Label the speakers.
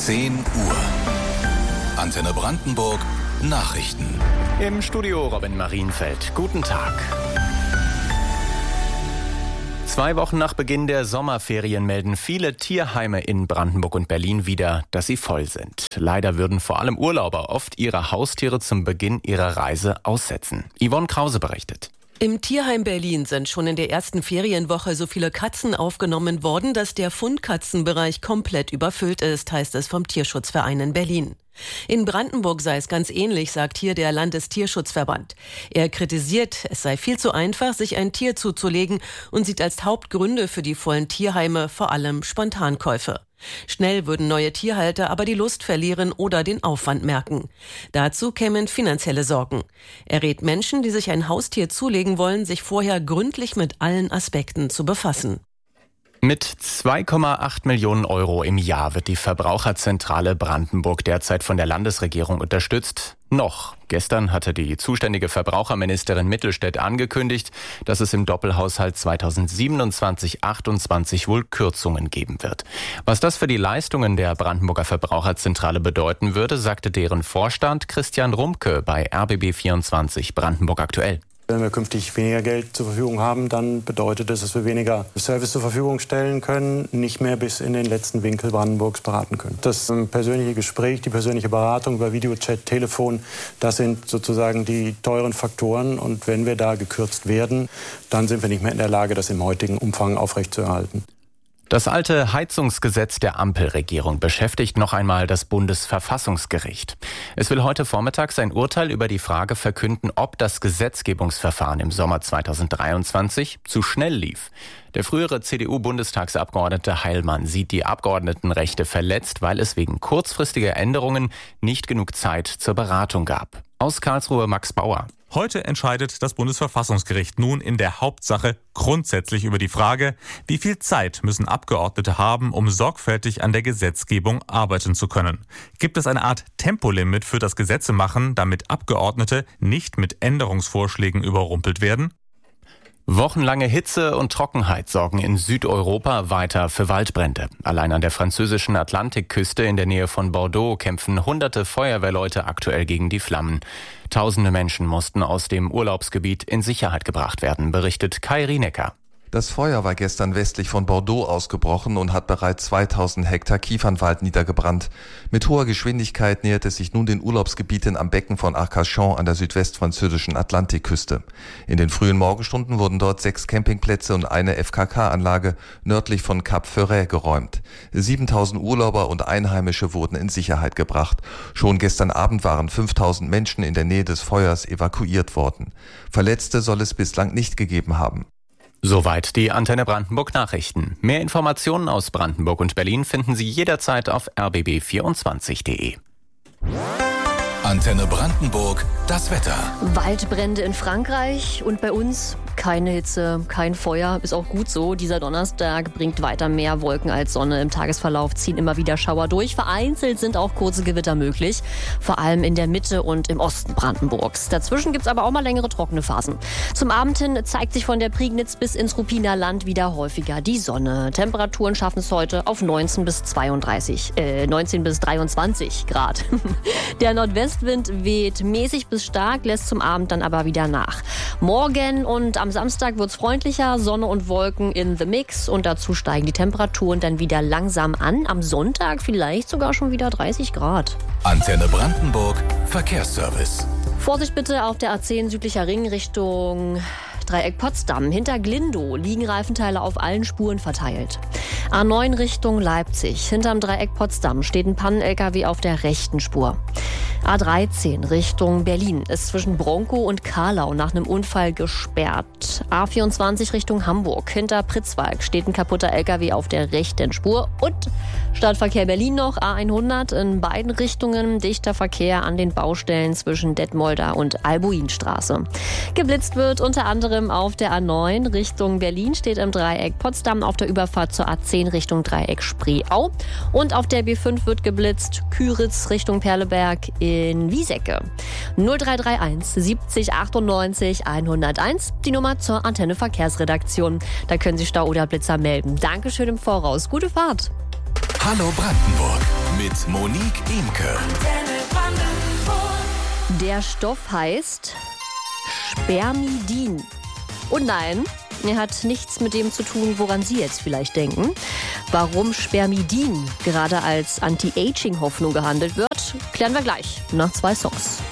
Speaker 1: 10 Uhr. Antenne Brandenburg Nachrichten.
Speaker 2: Im Studio Robin Marienfeld. Guten Tag. 2 Wochen nach Beginn der Sommerferien melden viele Tierheime in Brandenburg und Berlin wieder, dass sie voll sind. Leider würden vor allem Urlauber oft ihre Haustiere zum Beginn ihrer Reise aussetzen. Yvonne Krause berichtet.
Speaker 3: Im Tierheim Berlin sind schon in der ersten Ferienwoche so viele Katzen aufgenommen worden, dass der Fundkatzenbereich komplett überfüllt ist, heißt es vom Tierschutzverein in Berlin. In Brandenburg sei es ganz ähnlich, sagt hier der Landestierschutzverband. Er kritisiert, es sei viel zu einfach, sich ein Tier zuzulegen und sieht als Hauptgründe für die vollen Tierheime vor allem Spontankäufe. Schnell würden neue Tierhalter aber die Lust verlieren oder den Aufwand merken. Dazu kämen finanzielle Sorgen. Er rät Menschen, die sich ein Haustier zulegen wollen, sich vorher gründlich mit allen Aspekten zu befassen.
Speaker 2: Mit 2,8 Millionen Euro im Jahr wird die Verbraucherzentrale Brandenburg derzeit von der Landesregierung unterstützt. Noch. Gestern hatte die zuständige Verbraucherministerin Mittelstädt angekündigt, dass es im Doppelhaushalt 2027/28 wohl Kürzungen geben wird. Was das für die Leistungen der Brandenburger Verbraucherzentrale bedeuten würde, sagte deren Vorstand Christian Rumke bei RBB24 Brandenburg aktuell.
Speaker 4: Wenn wir künftig weniger Geld zur Verfügung haben, dann bedeutet es, dass wir weniger Service zur Verfügung stellen können, nicht mehr bis in den letzten Winkel Brandenburgs beraten können. Das persönliche Gespräch, die persönliche Beratung über Videochat, Telefon, das sind sozusagen die teuren Faktoren. Und wenn wir da gekürzt werden, dann sind wir nicht mehr in der Lage, das im heutigen Umfang aufrechtzuerhalten.
Speaker 2: Das alte Heizungsgesetz der Ampelregierung beschäftigt noch einmal das Bundesverfassungsgericht. Es will heute Vormittag sein Urteil über die Frage verkünden, ob das Gesetzgebungsverfahren im Sommer 2023 zu schnell lief. Der frühere CDU-Bundestagsabgeordnete Heilmann sieht die Abgeordnetenrechte verletzt, weil es wegen kurzfristiger Änderungen nicht genug Zeit zur Beratung gab. Aus Karlsruhe Max Bauer.
Speaker 5: Heute entscheidet das Bundesverfassungsgericht nun in der Hauptsache grundsätzlich über die Frage, wie viel Zeit müssen Abgeordnete haben, um sorgfältig an der Gesetzgebung arbeiten zu können. Gibt es eine Art Tempolimit für das Gesetzemachen, damit Abgeordnete nicht mit Änderungsvorschlägen überrumpelt werden?
Speaker 2: Wochenlange Hitze und Trockenheit sorgen in Südeuropa weiter für Waldbrände. Allein an der französischen Atlantikküste in der Nähe von Bordeaux kämpfen hunderte Feuerwehrleute aktuell gegen die Flammen. Tausende Menschen mussten aus dem Urlaubsgebiet in Sicherheit gebracht werden, berichtet Kai Rienecker.
Speaker 6: Das Feuer war gestern westlich von Bordeaux ausgebrochen und hat bereits 2000 Hektar Kiefernwald niedergebrannt. Mit hoher Geschwindigkeit nähert es sich nun den Urlaubsgebieten am Becken von Arcachon an der südwestfranzösischen Atlantikküste. In den frühen Morgenstunden wurden dort 6 Campingplätze und eine FKK-Anlage nördlich von Cap Ferret geräumt. 7000 Urlauber und Einheimische wurden in Sicherheit gebracht. Schon gestern Abend waren 5000 Menschen in der Nähe des Feuers evakuiert worden. Verletzte soll es bislang nicht gegeben haben.
Speaker 2: Soweit die Antenne Brandenburg Nachrichten. Mehr Informationen aus Brandenburg und Berlin finden Sie jederzeit auf rbb24.de.
Speaker 1: Antenne Brandenburg, das Wetter.
Speaker 7: Waldbrände in Frankreich und bei uns keine Hitze, kein Feuer. Ist auch gut so. Dieser Donnerstag bringt weiter mehr Wolken als Sonne. Im Tagesverlauf ziehen immer wieder Schauer durch. Vereinzelt sind auch kurze Gewitter möglich. Vor allem in der Mitte und im Osten Brandenburgs. Dazwischen gibt es aber auch mal längere trockene Phasen. Zum Abend hin zeigt sich von der Prignitz bis ins Ruppiner Land wieder häufiger die Sonne. Temperaturen schaffen es heute auf 19 bis 23 Grad. Der Nordwestwind weht mäßig bis stark, lässt zum Abend dann aber wieder nach. Morgen und am Samstag wird es freundlicher, Sonne und Wolken in the mix und dazu steigen die Temperaturen dann wieder langsam an. Am Sonntag vielleicht sogar schon wieder 30 Grad.
Speaker 1: Antenne Brandenburg, Verkehrsservice.
Speaker 7: Vorsicht bitte auf der A10 südlicher Ring Richtung Dreieck Potsdam. Hinter Glindow liegen Reifenteile auf allen Spuren verteilt. A9 Richtung Leipzig. Hinterm Dreieck Potsdam steht ein Pannen-LKW auf der rechten Spur. A13 Richtung Berlin ist zwischen Bronco und Karlau nach einem Unfall gesperrt. A24 Richtung Hamburg. Hinter Pritzwalk steht ein kaputter LKW auf der rechten Spur. Und Stadtverkehr Berlin noch, A100 in beiden Richtungen. Dichter Verkehr an den Baustellen zwischen Detmolder und Albuinstraße. Geblitzt wird unter anderem auf der A9 Richtung Berlin, steht im Dreieck Potsdam auf der Überfahrt zur A10 Richtung Dreieck Spreeau. Und auf der B5 wird geblitzt, Küritz Richtung Perleberg in Wiesecke. 0331 70 98 101, die Nummer zur Antenne Verkehrsredaktion. Da können Sie Stau oder Blitzer melden. Dankeschön im Voraus. Gute Fahrt.
Speaker 1: Hallo Brandenburg mit Monique Imke.
Speaker 7: Der Stoff heißt Spermidin. Und nein, er hat nichts mit dem zu tun, woran Sie jetzt vielleicht denken. Warum Spermidin gerade als Anti-Aging-Hoffnung gehandelt wird, klären wir gleich nach 2 Songs.